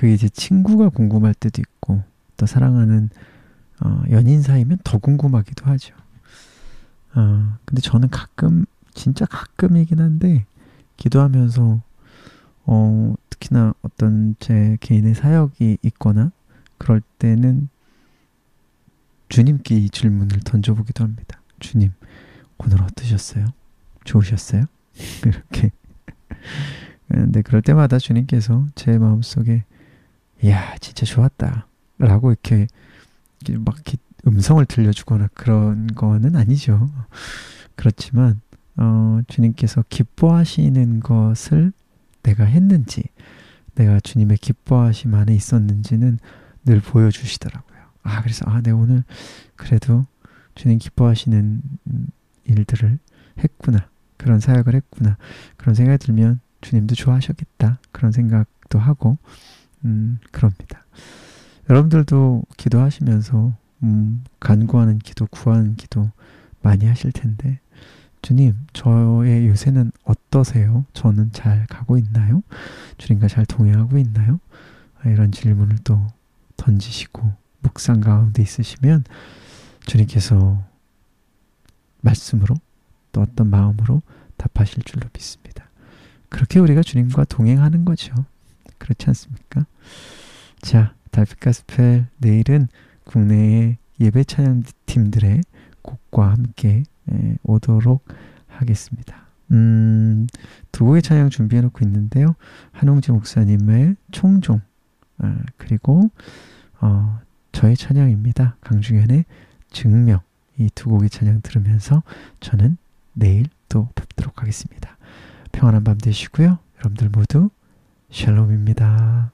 그게 이제 친구가 궁금할 때도 있고 또 사랑하는 연인 사이면 더 궁금하기도 하죠. 근데 저는 가끔 진짜 가끔이긴 한데 기도하면서 특히나 어떤 제 개인의 사역이 있거나 그럴 때는 주님께 이 질문을 던져보기도 합니다. 주님, 오늘 어떠셨어요? 좋으셨어요? 이렇게. 근데 그럴 때마다 주님께서 제 마음속에 이야 진짜 좋았다 라고 이렇게 막 이렇게 음성을 들려주거나 그런 거는 아니죠. 그렇지만 주님께서 기뻐하시는 것을 내가 했는지 내가 주님의 기뻐하심 안에 있었는지는 늘 보여주시더라고요. 그래서 내 오늘 그래도 주님 기뻐하시는 일들을 했구나. 그런 사역을 했구나. 그런 생각이 들면 주님도 좋아하셨겠다. 그런 생각도 하고 그럽니다. 여러분들도 기도하시면서 간구하는 기도, 구하는 기도 많이 하실 텐데 주님, 저의 요새는 어떠세요? 저는 잘 가고 있나요? 주님과 잘 동행하고 있나요? 이런 질문을 또 던지시고 묵상 가운데 있으시면 주님께서 말씀으로 또 어떤 마음으로 답하실 줄로 믿습니다. 그렇게 우리가 주님과 동행하는 거죠. 그렇지 않습니까? 자, 달빛 가스펠 내일은 국내의 예배 찬양팀들의 곡과 함께 오도록 하겠습니다. 두 곡의 찬양 준비해놓고 있는데요. 한홍재 목사님의 총종 그리고 저의 찬양입니다. 강중현의 증명. 이 두 곡의 찬양 들으면서 저는 내일 또 뵙도록 하겠습니다. 평안한 밤 되시고요. 여러분들 모두 샬롬입니다.